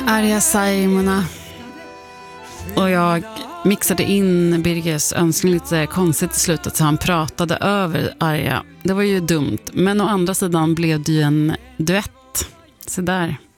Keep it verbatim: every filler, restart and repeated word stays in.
Arja Saijonmaa. Och jag mixade in Birgers önskning lite konstigt i slutet så han pratade över Arja. Det var ju dumt, men å andra sidan blev det ju en duett. Så där.